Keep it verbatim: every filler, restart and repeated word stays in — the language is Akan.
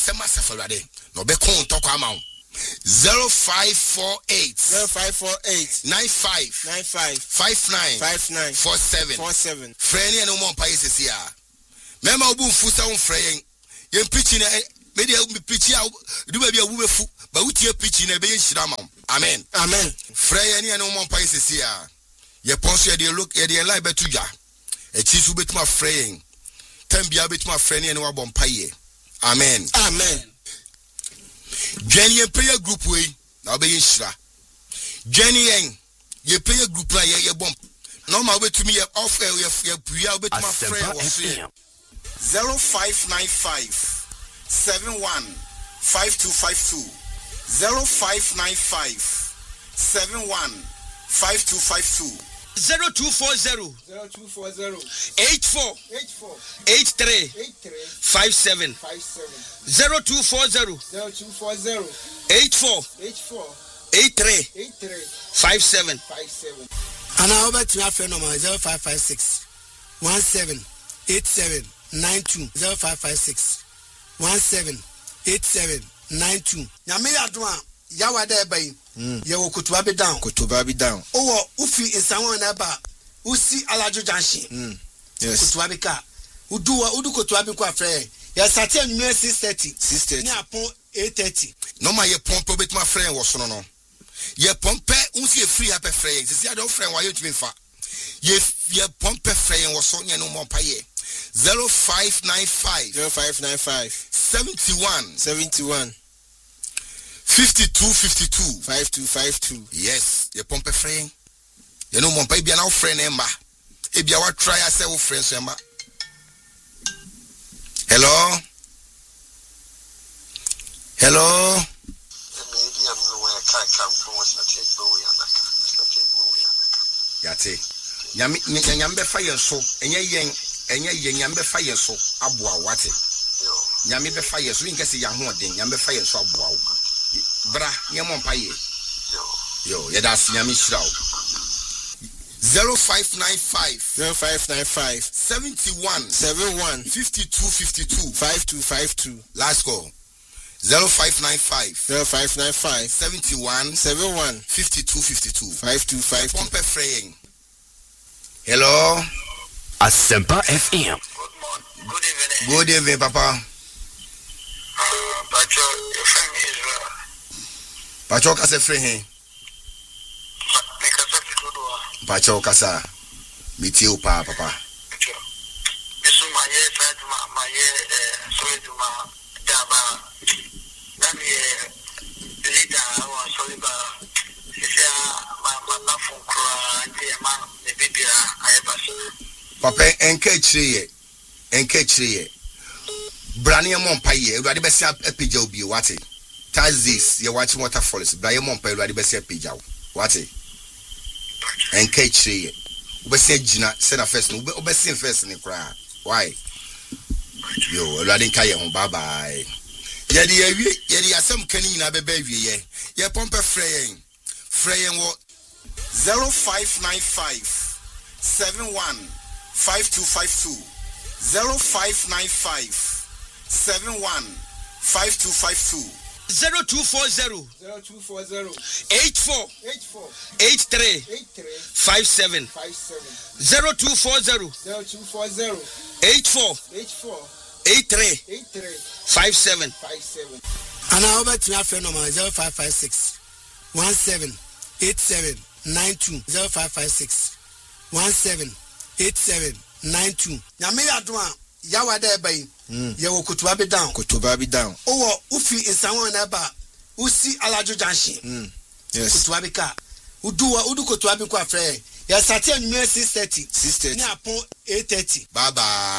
Sema Safarade. No be kon talk amount. Zero five four eight zero five four eight nine five nine five five nine five nine four seven four seven. Friend and no more pieces here. Mema obu fusa on friend. Yen preaching media be preaching do be a woman fu but we tie preaching e be shirama. Amen. Amen. Friend and no more pieces here. Ye ponso ye look ye dey lie betuja. E chisu betuma friend. Ten bia betuma friend and no bom paye. Amen. Amen. Jenny and prayer group way now be shra. Jenny and ye prayer group la ye bomb. No my way to me off air ye prayer with my friend was here. Zero five nine five seven one five two five two. Zero five nine five seven one five two five two. Zero two four zero zero two four zero eight four eight four eight three eight three five seven five seven zero two four zero zero two four zero eight four eight four eight three eight three five seven five seven. And I over to my friend number zero five five six one seven eight seven nine two zero five five six one seven eight seven nine two. Nyame adwa yawa da bai. Ye wo kutuba be down. Kutuba be down. Owo ufi insanwo na ba. Usi alajo junction. Mm. Yes. Kutuba be ka. Udu wa udu kutuba be kwa frɛ. Ya sati anwumere six thirty. six thirty. Ni apon eight thirty. No ma ye pompe bet my friend was no no. Ye pompe unsi e free up friend. Sisi ado friend wa ye tumi fa. Ye ye pompe friend was so nye no mo paye. zero five nine five zero five nine five seventy-one seventy-one fifty-two fifty-two five two five two. Yes, ye pompe friend. Ye no mo paye bia na friend emba. E bia wa try yourself friend so emba. Hello? Hello? Yate. Nyame nyambe fa yeso enye yen enye yen nyambe fa yeso aboa wate. Nyame be fa yeso nkese ya ho den nyambe fa yeso aboa wo. Bra nyemo mpaye. Yo, ye das nyame shirawo. zero five nine five zero five nine five seventy-one seventy-one fifty-two fifty-two five two five two. Last call. zero five nine five zero five nine five seventy-one seventy-one fifty-two fifty-two five two five two. Pompe fraying. Hello? Asempa F M. Good morning. Good evening. Good evening, Papa. Uh, Pacho, your friend Israel. Pacho kase fraying. Pacho kasa. Miti upa, Papa. Pacho. This is my year, my my year, sorry to my daba. That me leader, I was sorry about. My my phone cry, man, the baby I ever. Papa, enke chriye. Enke chriye. Brani mon paye, you are the best epija obi wate. Tazis, you watch waterfalls. Brani mon paye, you are the best epija. Wate. Enke chriye. Ubese jina, sena first, ubese first ni kra. Why? Yo, you are the kaya hon, bye bye. Yedi ye yedi asem kani na bebe ye. Ye pompe fraying. Fraying what? zero five nine five seven one five two five two zero five nine five seven one five two five two zero two four zero zero two four zero eight four eight four eight three eight three five seven five seven zero two four zero zero two four zero eight four eight four eight three eight three five seven five seven. And I over to my friend number zero five five six one seven eight seven nine two zero five five six one seven eight seven nine two. Nyame adwa yawa da bai. Ye wo kutuba be down. Kutuba be down. Owo ufi insanwo na ba. Usi alajo junction. Mm. Yes. Kutuba be ka. Udu wa udu kutuba be kwa frɛ. Ya sati anwumere six thirty. six thirty. Ni apon eight thirty. Bye bye.